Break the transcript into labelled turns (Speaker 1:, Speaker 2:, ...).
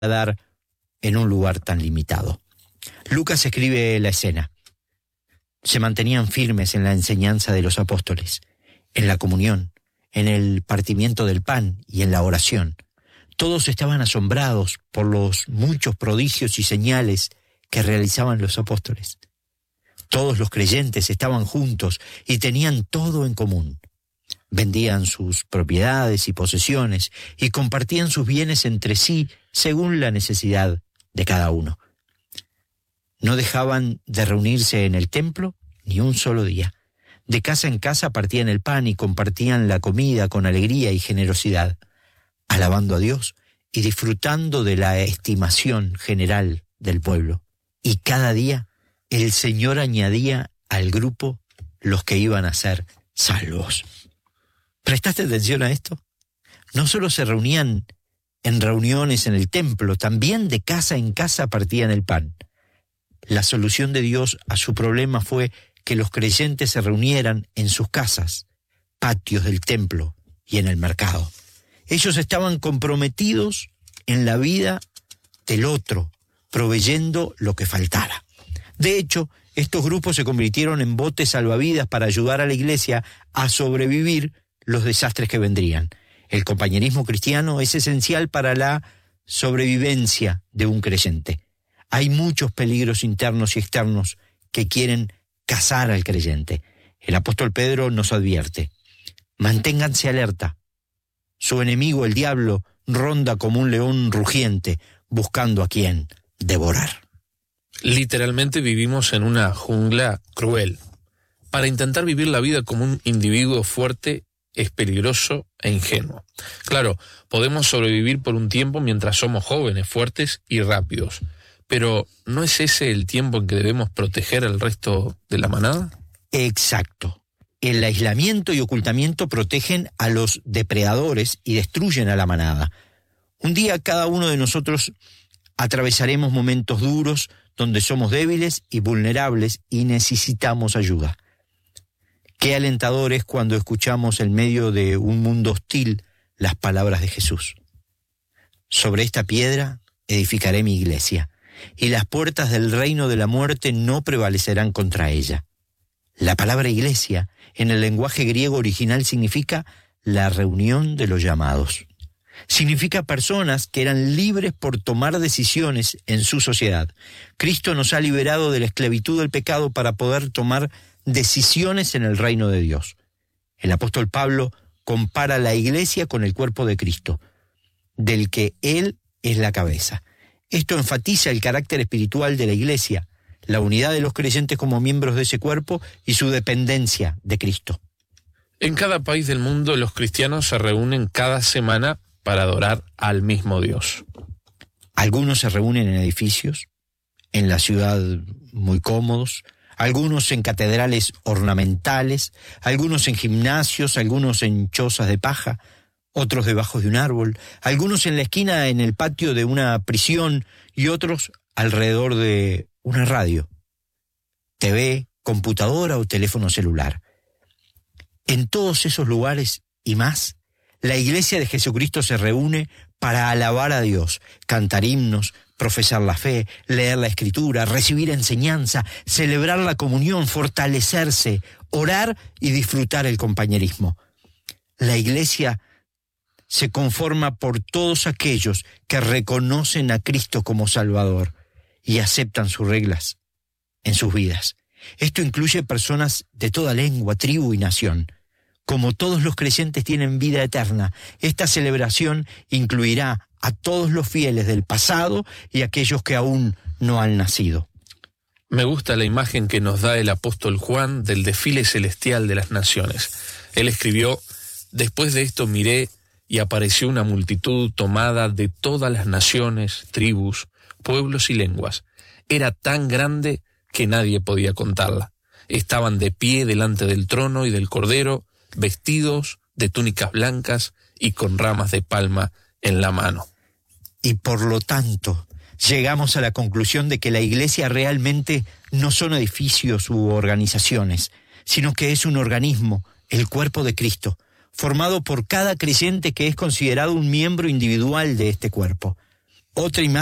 Speaker 1: dar en un lugar tan limitado. Lucas escribe la escena. Se mantenían firmes en la enseñanza de los apóstoles, en la comunión, en el partimiento del pan y en la oración. Todos estaban asombrados por los muchos prodigios y señales que realizaban los apóstoles. Todos los creyentes estaban juntos y tenían todo en común. Vendían sus propiedades y posesiones y compartían sus bienes entre sí según la necesidad de cada uno. No dejaban de reunirse en el templo ni un solo día. De casa en casa partían el pan y compartían la comida con alegría y generosidad, alabando a Dios y disfrutando de la estimación general del pueblo. Y cada día el Señor añadía al grupo los que iban a ser salvos. ¿Prestaste atención a esto? No solo se reunían en reuniones en el templo, también de casa en casa partían el pan. La solución de Dios a su problema fue que los creyentes se reunieran en sus casas, patios del templo y en el mercado. Ellos estaban comprometidos en la vida del otro, proveyendo lo que faltara. De hecho, estos grupos se convirtieron en botes salvavidas para ayudar a la iglesia a sobrevivir los desastres que vendrían. El compañerismo cristiano es esencial para la sobrevivencia de un creyente. Hay muchos peligros internos y externos que quieren cazar al creyente. El apóstol Pedro nos advierte: manténganse alerta. Su enemigo, el diablo, ronda como un león rugiente, buscando a quien devorar.
Speaker 2: Literalmente vivimos en una jungla cruel. Para intentar vivir la vida como un individuo fuerte es peligroso e ingenuo. Claro, podemos sobrevivir por un tiempo mientras somos jóvenes, fuertes y rápidos. Pero, ¿no es ese el tiempo en que debemos proteger al resto de la manada?
Speaker 1: Exacto. El aislamiento y ocultamiento protegen a los depredadores y destruyen a la manada. Un día cada uno de nosotros atravesaremos momentos duros donde somos débiles y vulnerables y necesitamos ayuda. Qué alentador es cuando escuchamos en medio de un mundo hostil las palabras de Jesús. Sobre esta piedra edificaré mi iglesia, y las puertas del reino de la muerte no prevalecerán contra ella. La palabra iglesia, en el lenguaje griego original, significa la reunión de los llamados. Significa personas que eran libres por tomar decisiones en su sociedad. Cristo nos ha liberado de la esclavitud del pecado para poder tomar decisiones en el reino de Dios. El apóstol Pablo compara la iglesia con el cuerpo de Cristo, del que Él es la cabeza. Esto enfatiza el carácter espiritual de la iglesia, la unidad de los creyentes como miembros de ese cuerpo y su dependencia de Cristo.
Speaker 2: En cada país del mundo los cristianos se reúnen cada semana para adorar al mismo Dios.
Speaker 1: Algunos se reúnen en edificios, en la ciudad muy cómodos, algunos en catedrales ornamentales, algunos en gimnasios, algunos en chozas de paja, otros debajo de un árbol, algunos en la esquina en el patio de una prisión y otros alrededor de una radio, TV, computadora o teléfono celular. En todos esos lugares y más, la Iglesia de Jesucristo se reúne para alabar a Dios, cantar himnos, profesar la fe, leer la Escritura, recibir enseñanza, celebrar la comunión, fortalecerse, orar y disfrutar el compañerismo. La Iglesia se conforma por todos aquellos que reconocen a Cristo como Salvador y aceptan sus reglas en sus vidas. Esto incluye personas de toda lengua, tribu y nación. Como todos los creyentes tienen vida eterna, esta celebración incluirá a todos los fieles del pasado y aquellos que aún no han nacido.
Speaker 2: Me gusta la imagen que nos da el apóstol Juan del desfile celestial de las naciones. Él escribió: después de esto miré y apareció una multitud tomada de todas las naciones, tribus, pueblos y lenguas. Era tan grande que nadie podía contarla. Estaban de pie delante del trono y del Cordero, vestidos de túnicas blancas y con ramas de palma en la mano.
Speaker 1: Y por lo tanto, llegamos a la conclusión de que la iglesia realmente no son edificios u organizaciones, sino que es un organismo, el cuerpo de Cristo, formado por cada creyente que es considerado un miembro individual de este cuerpo. Otra imagen